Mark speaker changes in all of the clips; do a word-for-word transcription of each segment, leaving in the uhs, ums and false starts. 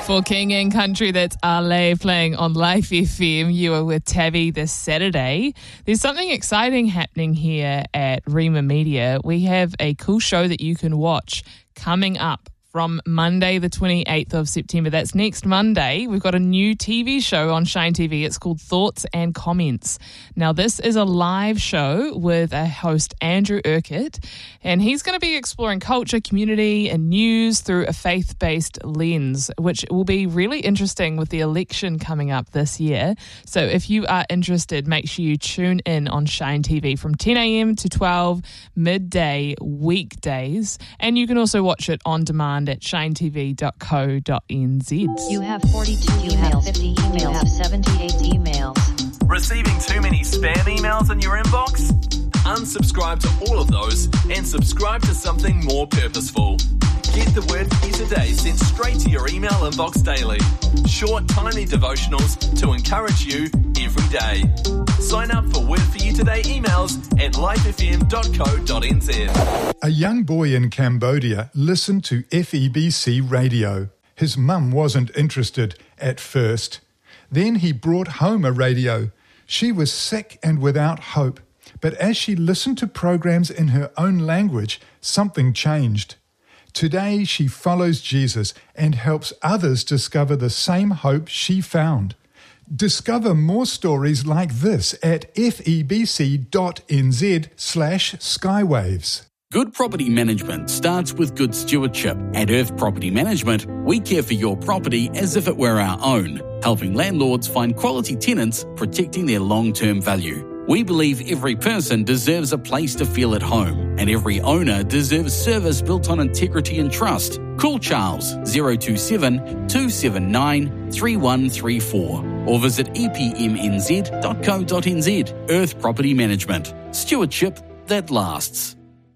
Speaker 1: For King and Country, that's Ale playing on Life F M. You are with Tabby this Saturday. There's something exciting happening here at Rima Media. We have a cool show that you can watch coming up from Monday the twenty-eighth of September. That's next Monday. We've got a new T V show on Shine T V. It's called Thoughts and Comments. Now, this is a live show with a host, Andrew Urquhart, and he's going to be exploring culture, community, and news through a faith-based lens, which will be really interesting with the election coming up this year. So if you are interested, make sure you tune in on Shine T V from ten a.m. to twelve midday weekdays, and you can also watch it on demand at shine t v dot co dot n z.
Speaker 2: You have forty-two you emails, have fifty emails, you have seventy-eight emails.
Speaker 3: Receiving too many spam emails in your inbox? Unsubscribe to all of those and subscribe to something more purposeful. Get the Word for You Today sent straight to your email inbox daily. Short, timely devotionals to encourage you every day. Sign up for Word for You Today emails at life f m dot co dot n z.
Speaker 4: A young boy in Cambodia listened to F E B C radio. His mum wasn't interested at first. Then he brought home a radio. She was sick and without hope. But as she listened to programs in her own language, something changed. Today she follows Jesus and helps others discover the same hope she found. Discover more stories like this at febc dot n z slash skywaves.
Speaker 5: Good property management starts with good stewardship. At Earth Property Management, we care for your property as if it were our own, helping landlords find quality tenants, protecting their long-term value. We believe every person deserves a place to feel at home, and every owner deserves service built on integrity and trust. Call Charles zero two seven, two seven nine, three one three four or visit e p m n z dot co dot n z. Earth Property Management. Stewardship that lasts.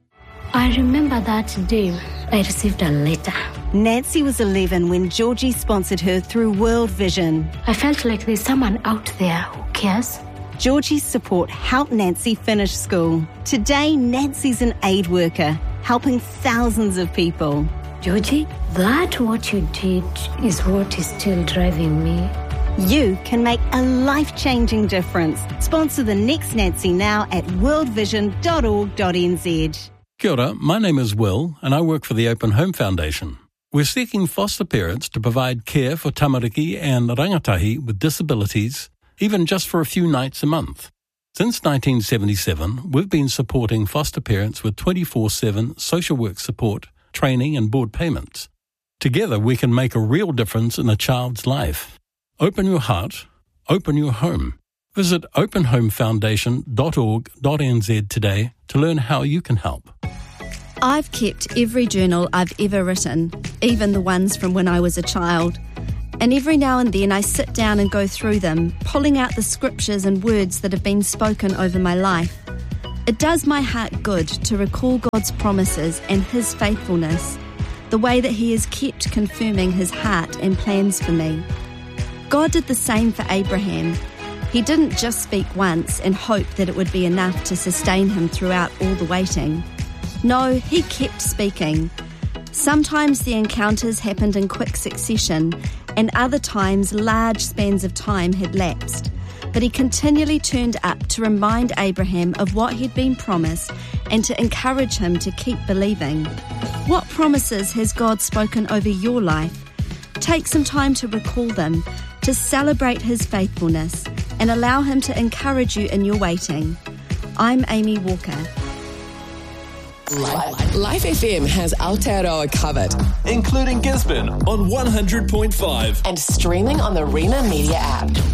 Speaker 6: I remember that day I received a letter.
Speaker 7: Nancy was eleven when Georgie sponsored her through World Vision.
Speaker 6: I felt like there's someone out there who cares.
Speaker 7: Georgie's support helped Nancy finish school. Today, Nancy's an aid worker, helping thousands of people.
Speaker 6: Georgie, that what you did is what is still driving me.
Speaker 7: You can make a life-changing difference. Sponsor the next Nancy now at world vision dot org dot n z.
Speaker 8: Kia ora, my name is Will and I work for the Open Home Foundation. We're seeking foster parents to provide care for tamariki and rangatahi with disabilities, even just for a few nights a month. Since nineteen seventy-seven, we've been supporting foster parents with twenty-four seven social work support, training and board payments. Together we can make a real difference in a child's life. Open your heart, open your home. Visit open home foundation dot org dot n z today to learn how you can help.
Speaker 9: I've kept every journal I've ever written, even the ones from when I was a child. And every now and then I sit down and go through them, pulling out the scriptures and words that have been spoken over my life. It does my heart good to recall God's promises and His faithfulness, the way that He has kept confirming His heart and plans for me. God did the same for Abraham. He didn't just speak once and hope that it would be enough to sustain him throughout all the waiting. No, he kept speaking. Sometimes the encounters happened in quick succession, and other times large spans of time had lapsed. But he continually turned up to remind Abraham of what he'd been promised and to encourage him to keep believing. What promises has God spoken over your life? Take some time to recall them, to celebrate His faithfulness, and allow Him to encourage you in your waiting. I'm Amy Walker.
Speaker 10: Life F M has Aotearoa covered,
Speaker 3: including Gisborne on one hundred point five
Speaker 10: and streaming on the Rima Media app.